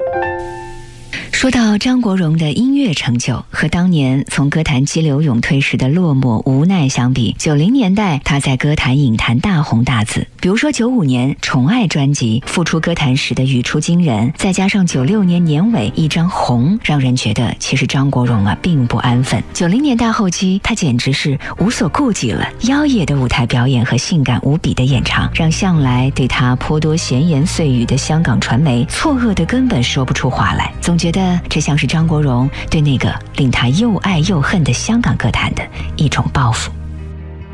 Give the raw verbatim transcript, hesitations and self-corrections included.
说到张国荣的音乐成就，和当年从歌坛激流勇退时的落寞无奈相比，九零年代他在歌坛影坛大红大紫。比如说九五年《宠爱》专辑复出歌坛时的语出惊人，再加上九六年年尾一张红，让人觉得其实张国荣啊并不安分。九零年代后期，他简直是无所顾忌了，妖冶的舞台表演和性感无比的演唱，让向来对他颇多闲言碎语的香港传媒错愕的根本说不出话来，总觉得这像是张国荣对那个令他又爱又恨的香港歌坛的一种报复。